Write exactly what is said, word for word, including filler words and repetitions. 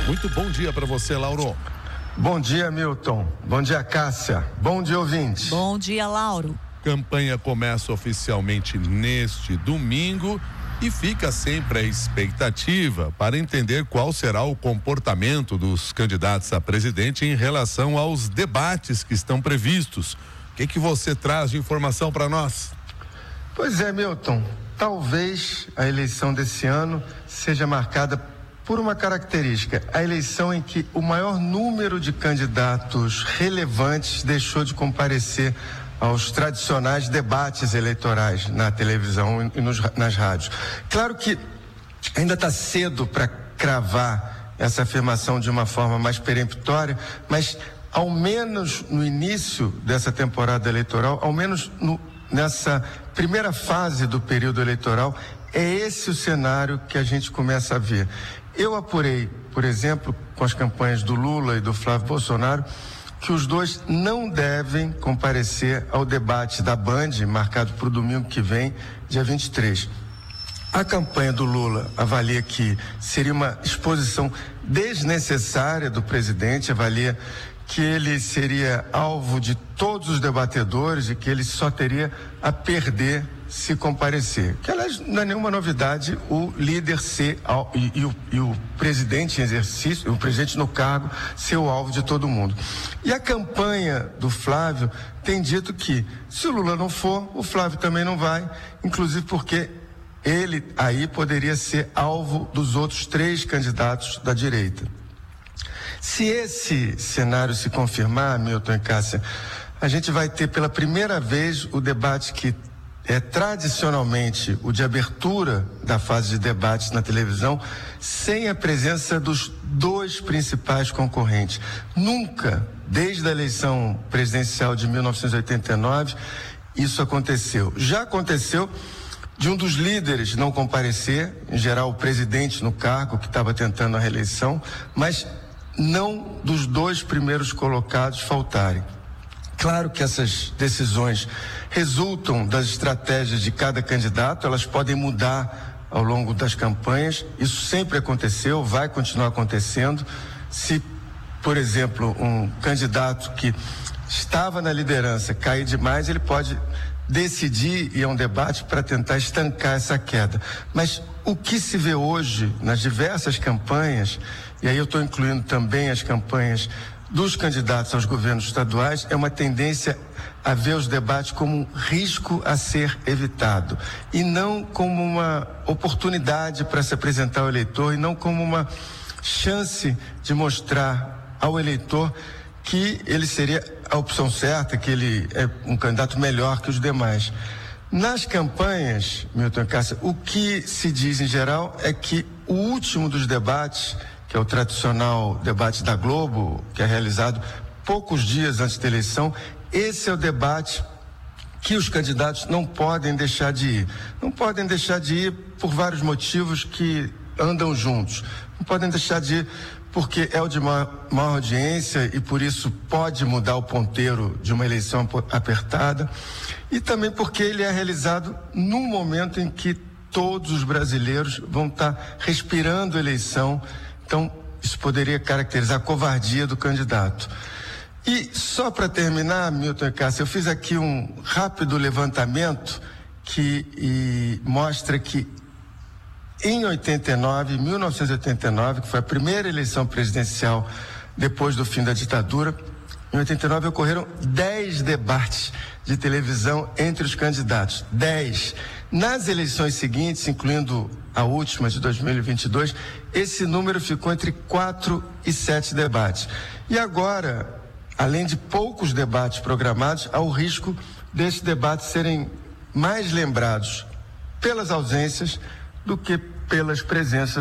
Muito bom dia para você, Lauro. Bom dia, Milton. Bom dia, Cássia. Bom dia, ouvintes. Bom dia, Lauro. Campanha começa oficialmente neste domingo e fica sempre a expectativa para entender qual será o comportamento dos candidatos a presidente em relação aos debates que estão previstos. O que que você traz de informação para nós? Pois é, Milton. Talvez a eleição desse ano seja marcada por uma característica, a eleição em que o maior número de candidatos relevantes deixou de comparecer aos tradicionais debates eleitorais na televisão e nos, nas rádios. Claro que ainda está cedo para cravar essa afirmação de uma forma mais peremptória, mas ao menos no início dessa temporada eleitoral, ao menos no, nessa primeira fase do período eleitoral, é esse o cenário que a gente começa a ver. Eu apurei, por exemplo, com as campanhas do Lula e do Flávio Bolsonaro, que os dois não devem comparecer ao debate da Band, marcado para o domingo que vem, dia vinte e três. A campanha do Lula avalia que seria uma exposição desnecessária do presidente, avalia que ele seria alvo de todos os debatedores e que ele só teria a perder se comparecer. Que, aliás, não é nenhuma novidade o líder ser e, e, o, e o presidente em exercício, o presidente no cargo, ser o alvo de todo mundo. E a campanha do Flávio tem dito que se o Lula não for, o Flávio também não vai, inclusive porque ele aí poderia ser alvo dos outros três candidatos da direita. Se esse cenário se confirmar, Milton e Cássia, a gente vai ter pela primeira vez o debate que é tradicionalmente o de abertura da fase de debates na televisão, sem a presença dos dois principais concorrentes. Nunca, desde a eleição presidencial de mil novecentos e oitenta e nove, isso aconteceu. Já aconteceu de um dos líderes não comparecer, em geral o presidente no cargo, que estava tentando a reeleição, mas não dos dois primeiros colocados faltarem. Claro que essas decisões resultam das estratégias de cada candidato, elas podem mudar ao longo das campanhas, isso sempre aconteceu, vai continuar acontecendo. Se, por exemplo, um candidato que estava na liderança cair demais, ele pode decidir ir a um debate para tentar estancar essa queda. Mas o que se vê hoje nas diversas campanhas, e aí eu estou incluindo também as campanhas dos candidatos aos governos estaduais, é uma tendência a ver os debates como um risco a ser evitado e não como uma oportunidade para se apresentar ao eleitor e não como uma chance de mostrar ao eleitor que ele seria a opção certa, que ele é um candidato melhor que os demais. Nas campanhas, Milton e Cássia, o que se diz em geral é que o último dos debates, que é o tradicional debate da Globo, que é realizado poucos dias antes da eleição, esse é o debate que os candidatos não podem deixar de ir. Não podem deixar de ir por vários motivos que andam juntos. Não podem deixar de ir porque é o de maior, maior audiência e por isso pode mudar o ponteiro de uma eleição apertada, e também porque ele é realizado num momento em que todos os brasileiros vão estar respirando a eleição. Então, isso poderia caracterizar a covardia do candidato. E só para terminar, Milton e Cássia, eu fiz aqui um rápido levantamento que e, mostra que em oitenta e nove, mil novecentos e oitenta e nove, que foi a primeira eleição presidencial depois do fim da ditadura, em oitenta e nove ocorreram dez debates de televisão entre os candidatos. dez. Nas eleições seguintes, incluindo a última de dois mil e vinte e dois, esse número ficou entre quatro e sete debates. E agora, além de poucos debates programados, há o risco desses debates serem mais lembrados pelas ausências do que pelas presenças